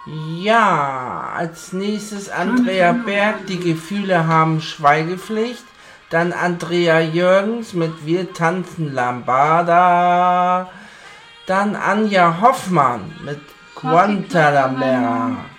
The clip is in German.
Ja, als nächstes Andrea Berg, die Gefühle haben Schweigepflicht. Dann Andrea Jürgens mit Wir tanzen Lambada. Dann Anja Hoffmann mit Guantanamera.